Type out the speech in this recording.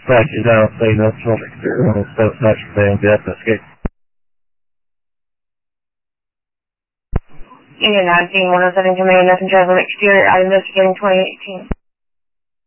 Taxi down, say no, from exterior, so much for being death, escape. Union 19, 107 Command, nothing travel exterior, I'm investigating 2018.